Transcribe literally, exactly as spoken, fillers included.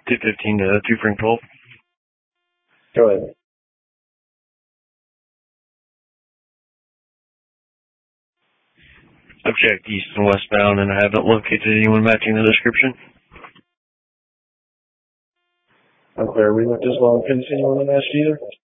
two fifteen to two Frank twelve. Go ahead. I've checked east and westbound and I haven't located anyone matching the description. Okay, are we looked as well and couldn't see anyone in that either?